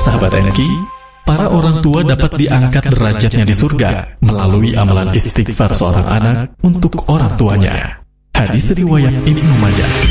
Sahabat NQ, para orang tua dapat diangkat derajatnya di surga melalui amalan istighfar seorang anak untuk orang tuanya. Hadis riwayat Ibnu Majah.